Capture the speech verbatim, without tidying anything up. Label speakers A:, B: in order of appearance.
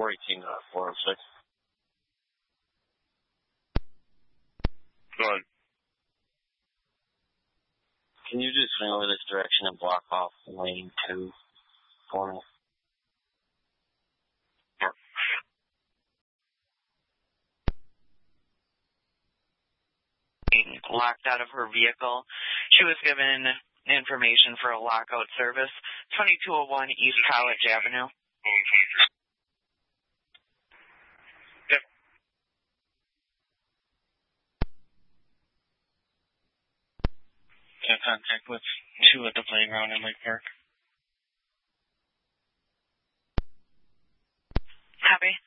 A: four eighteen to four oh six.
B: Go ahead.
A: Can you just swing over this direction and block off lane two for me?
B: Sure.
C: Locked out of her vehicle. She was given information for a lockout service, twenty-two oh one East College Avenue.
B: Yep.
A: Got contact with two at the playground in Lake Park.
C: Happy.